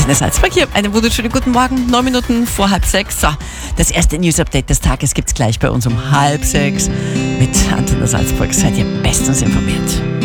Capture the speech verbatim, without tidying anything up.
Antenne Salzburg hier. Einen wunderschönen guten Morgen. Neun Minuten vor halb sechs. So, das erste News-Update des Tages gibt's gleich bei uns um halb sechs. Mit Antenne Salzburg seid ihr bestens informiert.